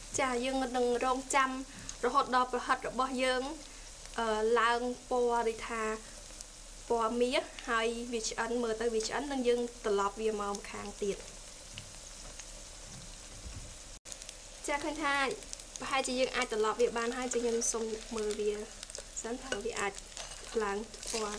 ចាយើងនឹងរងចាំរហូតដល់ប្រហិតរបស់យើងឡើងពណ៌ដូចថាពណ៌មាសហើយវាឆ្អិនមើលទៅវាឆ្អិននឹងយើងត្រឡប់វាមកម្ខាងទៀតចាឃើញថាប្រហែលជាយើងអាចត្រឡប់វាបានហើយចឹងខ្ញុំសូមមើលវាសិនថាវាអាចឡើងពណ៌